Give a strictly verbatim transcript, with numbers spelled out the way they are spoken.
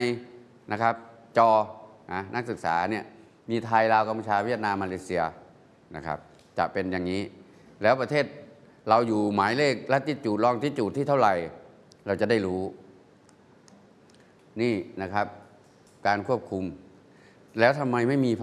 นะครับจอนะนักศึกษาเนี่ยมีไทยลาวกัมพูชาเวียดนามมาเลเซียนะครับจะเป็นอย่างนี้แล้วประเทศเราอยู่หมายเลขลัติจูดลองที่จูดที่เท่าไหร่เราจะได้รู้นี่นะครับการควบคุมแล้วทำไมไม่มี